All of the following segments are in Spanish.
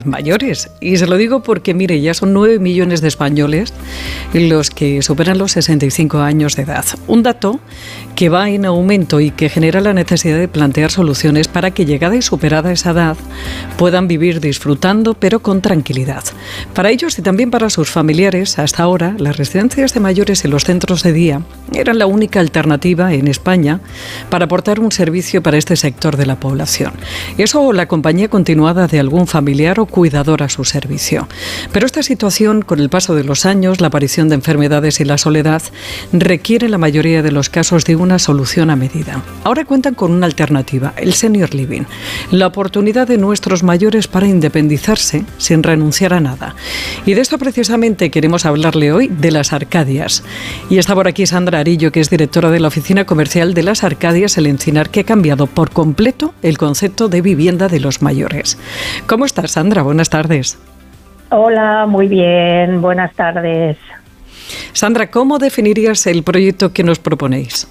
mayores. Y se lo digo porque, mire, ya son 9 millones de españoles los que superan los 65 años de edad. Un dato que va en aumento y que genera la necesidad de plantear soluciones para que, llegada y superada esa edad, puedan vivir disfrutando, pero con tranquilidad. Para ellos y también para sus familiares, hasta ahora, las residencias de mayores y los centros de día eran la única alternativa en España para aportar un servicio para este sector de la población. Eso o la compañía continuada de algún familiar o cuidador a su servicio. Pero esta situación, con el paso de los años, la aparición de enfermedades y la soledad, requiere en la mayoría de los casos de una solución a medida. Ahora cuentan con una alternativa, el Senior Living, la oportunidad de nuestros mayores para independizarse sin renunciar a nada. Y de esto precisamente queremos hablarle hoy, de las Arcadias. Y está por aquí Sandra Arillo, que es directora de la Oficina Comercial de las Arcadias El Encinar, que ha cambiado por completo el concepto de vivienda de los mayores. ¿Cómo estás, Sandra? Buenas tardes. Hola, muy bien. Buenas tardes. Sandra, ¿cómo definirías el proyecto que nos proponéis?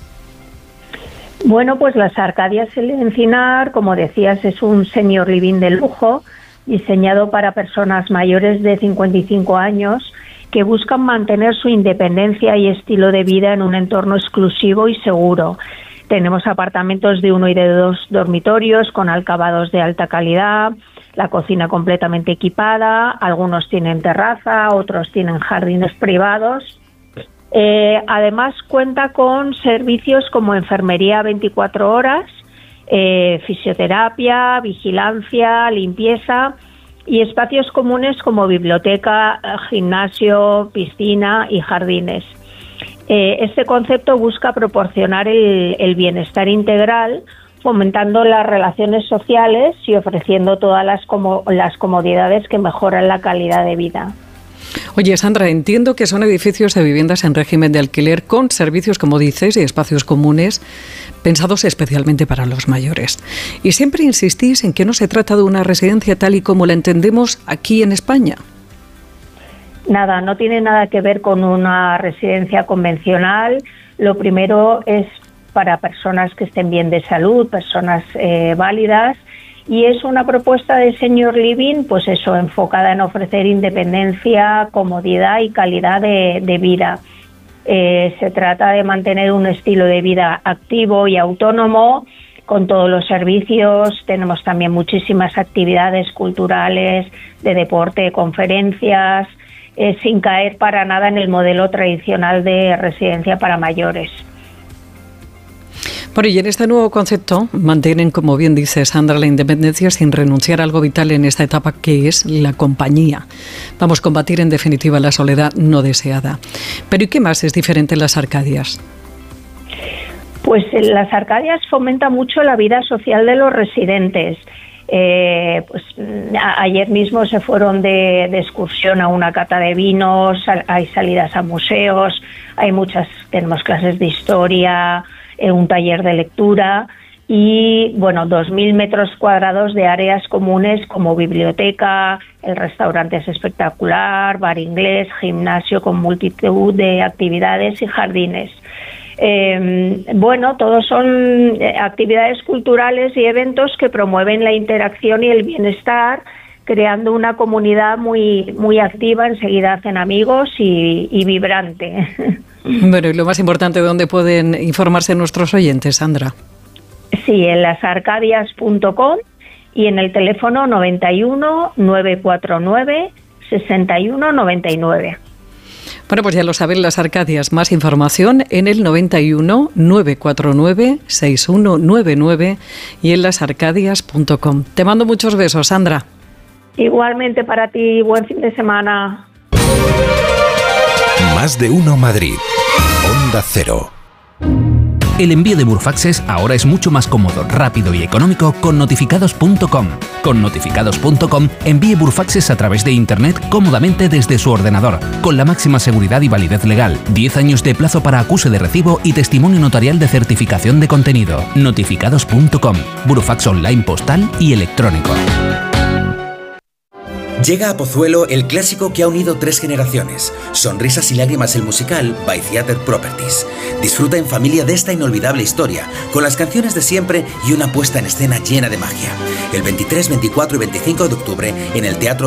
Bueno, pues las Arcadias El Encinar, como decías, es un senior living de lujo diseñado para personas mayores de 55 años que buscan mantener su independencia y estilo de vida en un entorno exclusivo y seguro. Tenemos apartamentos de 1 y de 2 dormitorios con acabados de alta calidad, la cocina completamente equipada, algunos tienen terraza, otros tienen jardines privados. Además cuenta con servicios como enfermería 24 horas, fisioterapia, vigilancia, limpieza y espacios comunes como biblioteca, gimnasio, piscina y jardines. Este concepto busca proporcionar el bienestar integral, fomentando las relaciones sociales y ofreciendo todas las comodidades que mejoran la calidad de vida. Oye, Sandra, entiendo que son edificios de viviendas en régimen de alquiler con servicios, como dices, y espacios comunes pensados especialmente para los mayores. Y siempre insistís en que no se trata de una residencia tal y como la entendemos aquí en España. Nada, no tiene nada que ver con una residencia convencional. Lo primero es para personas que estén bien de salud, personas válidas, y es una propuesta de senior living, pues eso, enfocada en ofrecer independencia, comodidad y calidad de vida. Se trata de mantener un estilo de vida activo y autónomo con todos los servicios. Tenemos también muchísimas actividades culturales, de deporte, conferencias, sin caer para nada en el modelo tradicional de residencia para mayores. Bueno, y en este nuevo concepto mantienen, como bien dice Sandra, la independencia sin renunciar a algo vital en esta etapa, que es la compañía. Vamos a combatir en definitiva la soledad no deseada. Pero ¿y qué más es diferente en las Arcadias? Pues las Arcadias fomentan mucho la vida social de los residentes. Ayer mismo se fueron de excursión a una cata de vinos, hay salidas a museos, tenemos clases de historia, un taller de lectura y, 2.000 metros cuadrados de áreas comunes como biblioteca, el restaurante es espectacular, bar inglés, gimnasio con multitud de actividades y jardines. Todos son actividades culturales y eventos que promueven la interacción y el bienestar, creando una comunidad muy, muy activa. Enseguida hacen amigos y vibrante. Bueno, y lo más importante, ¿dónde pueden informarse nuestros oyentes, Sandra? Sí, en lasarcadias.com y en el teléfono 91 949 61 99. Bueno, pues ya lo saben, las Arcadias. Más información en el 91 949 6199 y en lasarcadias.com. Te mando muchos besos, Sandra. Igualmente para ti, buen fin de semana. Más de uno Madrid. Onda Cero. El envío de Burfaxes ahora es mucho más cómodo, rápido y económico con notificados.com. Con notificados.com envíe Burfaxes a través de Internet cómodamente desde su ordenador, con la máxima seguridad y validez legal, 10 años de plazo para acuse de recibo y testimonio notarial de certificación de contenido. Notificados.com, Burfax online postal y electrónico. Llega a Pozuelo el clásico que ha unido 3 generaciones. Sonrisas y lágrimas, el musical by Theatre Properties. Disfruta en familia de esta inolvidable historia, con las canciones de siempre y una puesta en escena llena de magia. El 23, 24 y 25 de octubre en el Teatro